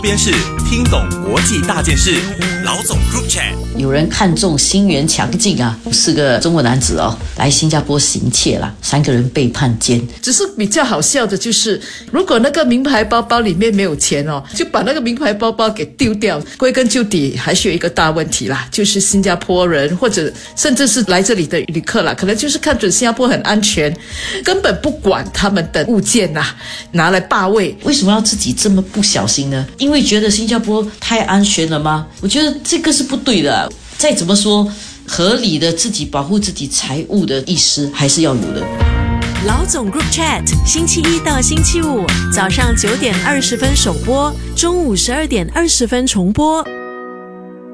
边是听懂国际大件事，老总 Group Chat。 有人看中新源强劲啊，4个中国男子来新加坡行窃啦，3个人被判监。 只是比较好笑的就是，如果那个名牌包包里面没有钱就把那个名牌包包给丢掉。归根究底还是有一个大问题啦，就是新加坡人或者甚至是来这里的旅客啦，可能就是看准新加坡很安全，根本不管他们的物件拿来霸位。 为什么要自己这么不小心呢？因为觉得新加坡太安全了吗？我觉得这个是不对的。再怎么说，合理的自己保护自己财物的意识还是要有的。 老总 Group Chat 星期一到星期五早上9点20分首播，中午12点20分重播。